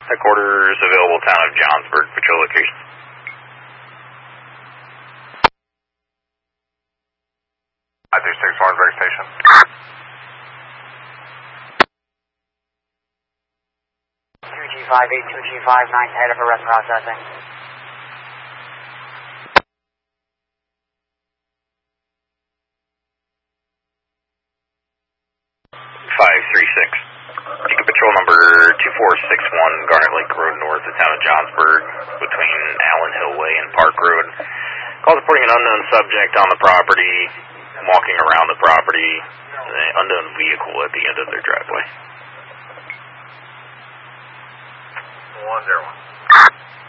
Headquarters available town of Johnsburg. Patrol location. I-36 Orangeburg Station. G58, 2G59, head of arrest processing. 536. Beacon Patrol number 2461, Garnet Lake Road north of town of Johnsburg, between Allen Hill Way and Park Road. Call reporting an unknown subject on the property, walking around the property, an unknown vehicle at the end of their driveway. 101.